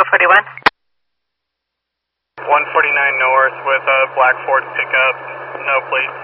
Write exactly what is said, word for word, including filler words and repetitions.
Echo forty-one. one forty-nine north with a black Ford pickup, no plates.